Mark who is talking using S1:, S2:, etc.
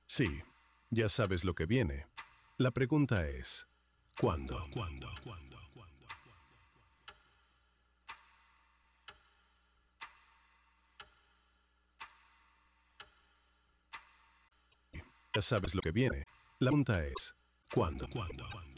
S1: Sí, ya sabes lo que viene. La pregunta es, ¿cuándo? Ya sabes lo que viene. La pregunta es, ¿cuándo?